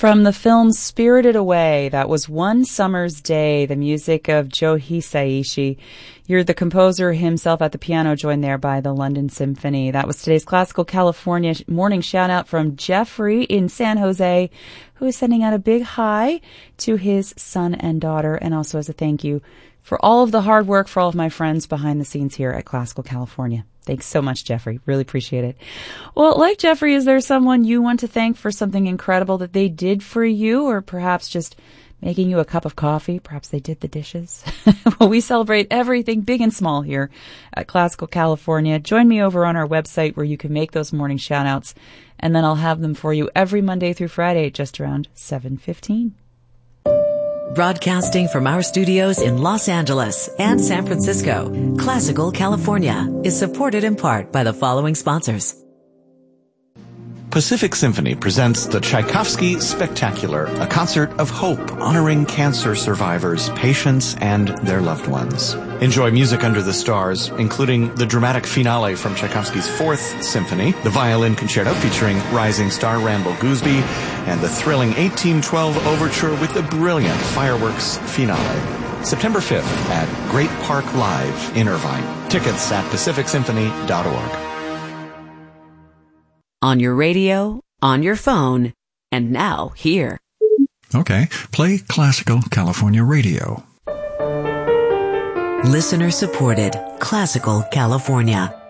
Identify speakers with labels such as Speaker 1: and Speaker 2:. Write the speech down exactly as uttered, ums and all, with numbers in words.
Speaker 1: From the film Spirited Away, that was One Summer's Day, the music of Joe Hisaishi. You're the composer himself at the piano, joined there by the London Symphony. That was today's Classical California morning shout-out from Jeffrey in San Jose, who is sending out a big hi to his son and daughter, and also as a thank you for all of the hard work for all of my friends behind the scenes here at Classical California. Thanks so much, Jeffrey. Really appreciate it. Well, like Jeffrey, is there someone you want to thank for something incredible that they did for you, or perhaps just making you a cup of coffee? Perhaps they did the dishes. Well, we celebrate everything big and small here at Classical California. Join me over on our website where you can make those morning shout-outs, and then I'll have them for you every Monday through Friday just around seven fifteen.
Speaker 2: Broadcasting from our studios in Los Angeles and San Francisco, Classical California is supported in part by the following sponsors.
Speaker 3: Pacific Symphony presents the Tchaikovsky Spectacular, a concert of hope honoring cancer survivors, patients, and their loved ones. Enjoy music under the stars, including the dramatic finale from Tchaikovsky's Fourth Symphony, the violin concerto featuring rising star Randall Gooseby, and the thrilling eighteen twelve overture with the brilliant fireworks finale. September fifth at Great Park Live in Irvine. Tickets at pacific symphony dot org.
Speaker 2: On your radio, on your phone, and now here.
Speaker 4: Okay, play Classical California Radio.
Speaker 2: Listener supported Classical California.